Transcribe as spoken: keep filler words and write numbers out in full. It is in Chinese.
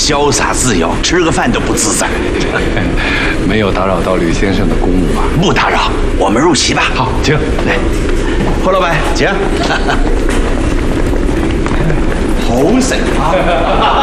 潇洒自由，吃个饭都不自在。 没有打扰到吕先生的公务吧？ 不打扰，我们入席吧。 好，请来，霍老板，请。侯婶啊。